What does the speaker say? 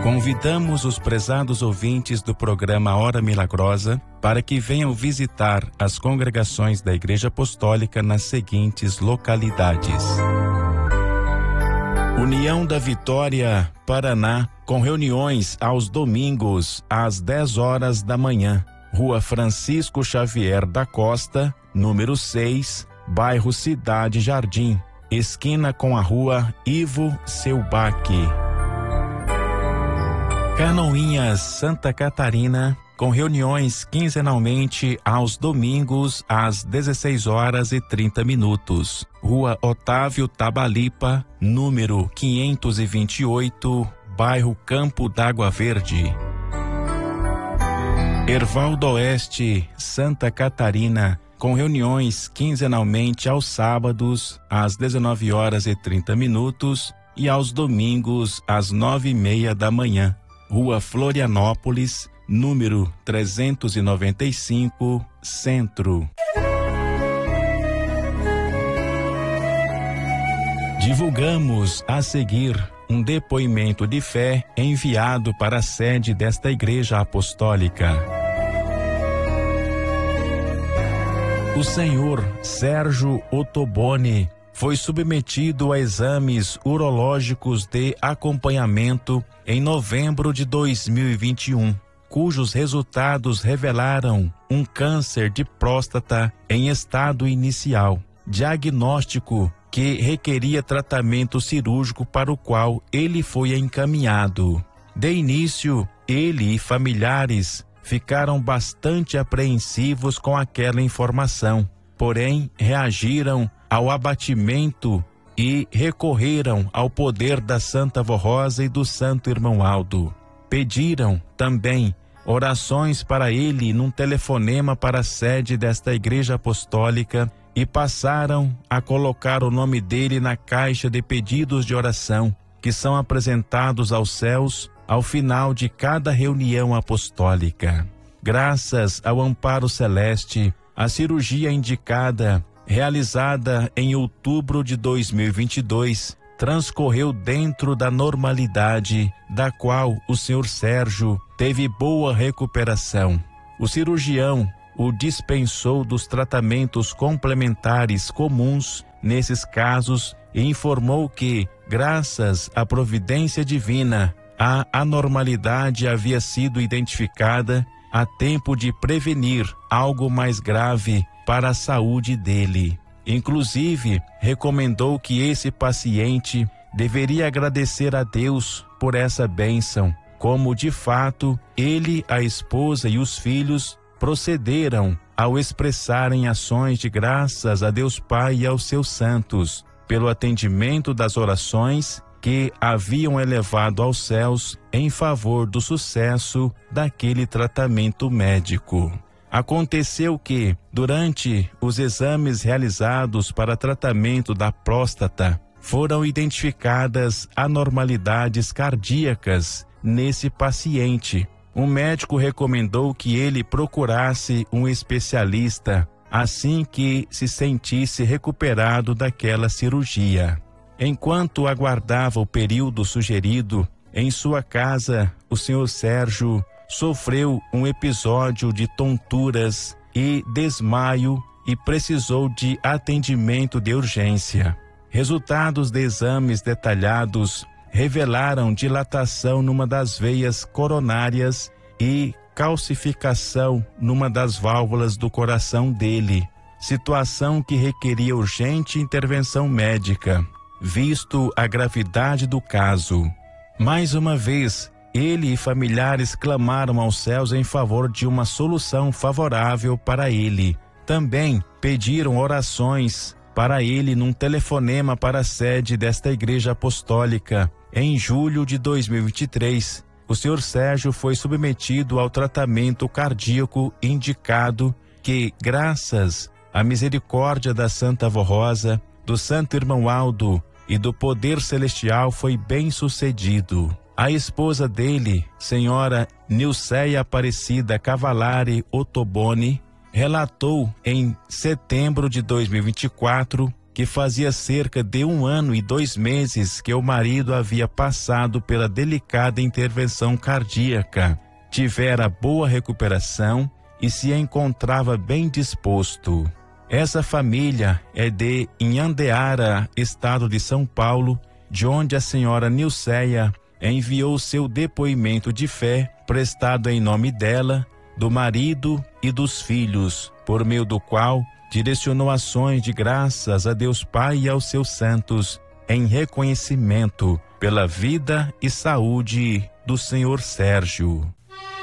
Convidamos os prezados ouvintes do programa Hora Milagrosa para que venham visitar as congregações da Igreja Apostólica nas seguintes localidades: União da Vitória, Paraná, com reuniões aos domingos às 10 horas da manhã. Rua Francisco Xavier da Costa, número 6, bairro Cidade Jardim, esquina com a Rua Ivo Seubach. Canoinhas, Santa Catarina, com reuniões quinzenalmente aos domingos às 16 horas e 30 minutos. Rua Otávio Tabalipa, número 528, bairro Campo d'Água Verde. Herval do Oeste, Santa Catarina, com reuniões quinzenalmente aos sábados às 19 horas e 30 minutos e aos domingos às 9:30 da manhã. Rua Florianópolis, número 395, Centro. Divulgamos a seguir um depoimento de fé enviado para a sede desta Igreja Apostólica. O senhor Sérgio Ottoboni foi submetido a exames urológicos de acompanhamento em novembro de 2021, cujos resultados revelaram um câncer de próstata em estado inicial, diagnóstico que requeria tratamento cirúrgico para o qual ele foi encaminhado. De início, ele e familiares ficaram bastante apreensivos com aquela informação, porém reagiram ao abatimento e recorreram ao poder da Santa Avó Rosa e do Santo Irmão Aldo. Pediram também orações para ele num telefonema para a sede desta Igreja Apostólica e passaram a colocar o nome dele na caixa de pedidos de oração, que são apresentados aos céus ao final de cada reunião apostólica. Graças ao amparo celeste, a cirurgia indicada, realizada em outubro de 2022, transcorreu dentro da normalidade, da qual o senhor Sérgio teve boa recuperação. O cirurgião o dispensou dos tratamentos complementares comuns nesses casos e informou que, graças à providência divina, a anormalidade havia sido identificada a tempo de prevenir algo mais grave para a saúde dele. Inclusive, recomendou que esse paciente deveria agradecer a Deus por essa bênção, como de fato ele, a esposa e os filhos procederam ao expressarem ações de graças a Deus Pai e aos seus santos, pelo atendimento das orações que haviam elevado aos céus em favor do sucesso daquele tratamento médico. Aconteceu que, durante os exames realizados para tratamento da próstata, foram identificadas anormalidades cardíacas nesse paciente. O médico recomendou que ele procurasse um especialista assim que se sentisse recuperado daquela cirurgia. Enquanto aguardava o período sugerido, em sua casa, o senhor Sérgio sofreu um episódio de tonturas e desmaio e precisou de atendimento de urgência. Resultados de exames detalhados revelaram dilatação numa das veias coronárias e calcificação numa das válvulas do coração dele, situação que requeria urgente intervenção médica, visto a gravidade do caso. Mais uma vez, ele e familiares clamaram aos céus em favor de uma solução favorável para ele. Também pediram orações para ele num telefonema para a sede desta Igreja Apostólica. Em julho de 2023, o senhor Sérgio foi submetido ao tratamento cardíaco indicado que, graças à misericórdia da Santa Avó Rosa, do Santo Irmão Aldo e do poder celestial, foi bem sucedido. A esposa dele, senhora Nilceia Aparecida Cavalari Ottoboni, relatou em setembro de 2024 que fazia cerca de 1 ano e 2 meses que o marido havia passado pela delicada intervenção cardíaca. Tivera boa recuperação e se encontrava bem disposto. Essa família é de Inhandeara, estado de São Paulo, de onde a senhora Nilceia enviou seu depoimento de fé, prestado em nome dela, do marido e dos filhos, por meio do qual direcionou ações de graças a Deus Pai e aos seus santos, em reconhecimento pela vida e saúde do senhor Sérgio.